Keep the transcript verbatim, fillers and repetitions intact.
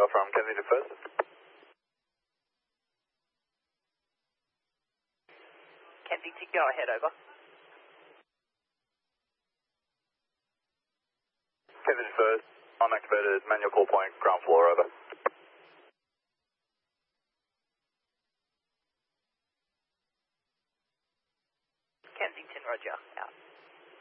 from Kensington First. Kensington, go ahead, over. Kensington First, unactivated manual call point, ground floor, over. Kensington, roger, out.